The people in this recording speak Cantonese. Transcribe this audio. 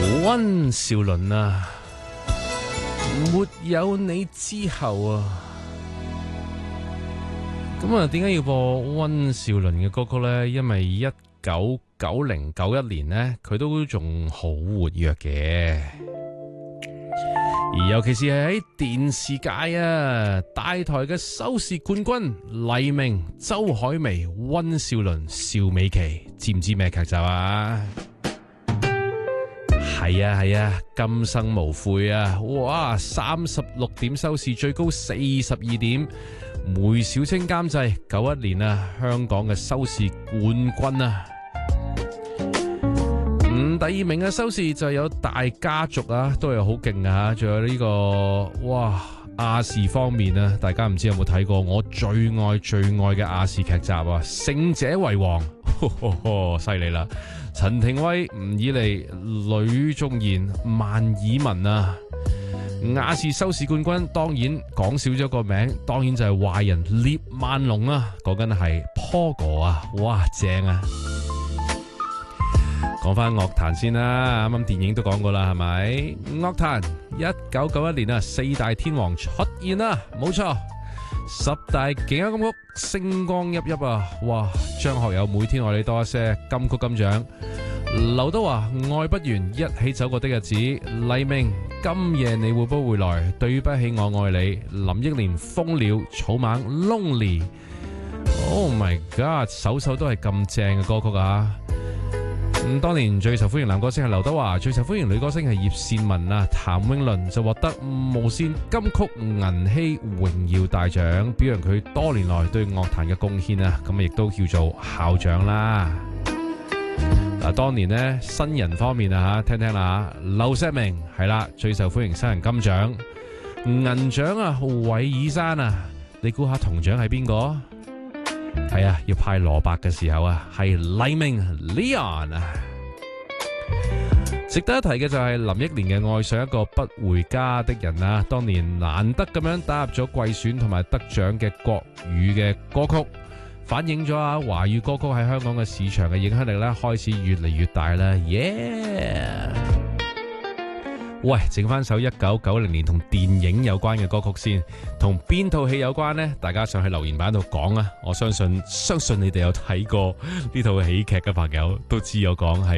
溫兆倫啊，沒有你之後啊，咁啊，點解要播溫兆倫嘅歌曲呢？因為1990-91年呢，佢都仲好活躍嘅，而尤其是係喺電視界啊，大台嘅收視冠軍黎明、周海媚、溫兆倫、邵美琪，知唔知咩劇集啊？係啊，今生無悔啊！哇，36點收視，最高42點，梅小青監製，91年啊，香港嘅收視冠軍啊！第二名嘅收視就有大家族啊，都係好勁啊！仲有呢個亞視方面啊，大家唔知有冇睇過我最愛嘅亞視劇集啊，勝者為王，犀利啦！陳庭威、吳以莉、呂頌賢、萬綺雯啊，亞視收視冠軍，當然講少咗個名，當然就係壞人聶萬龍啊，講緊係 Pogo 啊，哇正啊！講翻樂壇先啦，啱啱電影都講過啦，係咪？樂壇1991年啊，四大天王出現啦，冇錯，十大勁歌金曲星光熠熠啊！哇，張學友每天愛你多一些金曲金獎，劉德華愛不完一起走過的日子，黎明今夜你會不會來，對不起我愛你，林憶蓮瘋了草蜢 Lonely。Oh my god， 首都係咁正嘅歌曲啊！當年最受歡迎男歌星係劉德華，最受歡迎女歌星係葉倩文啊，譚詠麟就獲得無線金曲銀禧榮耀大獎，表揚佢多年來對樂壇嘅貢獻啊，咁亦都叫做校長啦。嗱，當年呢，新人方面啊，聽聽啦，劉錫明係啦，最受歡迎新人金獎，銀獎啊，韋爾山啊，你估下銅獎係邊個？係啊，要派蘿蔔嘅時候啊，係黎明 Leon 啊。值得一提嘅就係林憶蓮嘅愛上一個不回家的人啊，當年難得咁樣打入咗季選同埋得獎嘅國語嘅歌曲，反映咗啊華語歌曲喺香港嘅市場嘅影響力咧，開始越嚟越大啦。Yeah！ 喂，剩翻首1990年同電影有關嘅歌曲先，同邊套戲有關呢？大家上去留言板度講啊！我相信你哋有睇過呢套喜劇嘅朋友都知我講係